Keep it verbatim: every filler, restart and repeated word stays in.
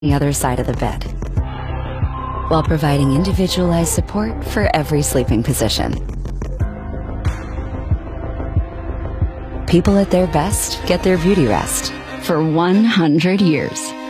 the other side of the bed, while providing individualized support for every sleeping position. People at their best get their beauty rest for one hundred years.